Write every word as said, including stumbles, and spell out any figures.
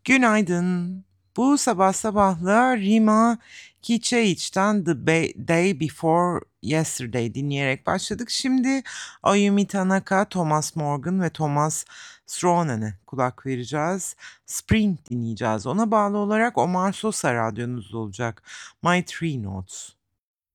Günaydın. Bu sabah sabahla Rima Kiçaich'ten The Ba- Day Before Yesterday dinleyerek başladık. Şimdi Ayumi Tanaka, Thomas Morgan ve Thomas Stronen'e kulak vereceğiz. Spring dinleyeceğiz. Ona bağlı olarak Omar Sosa radyonuzda olacak. My Three Notes.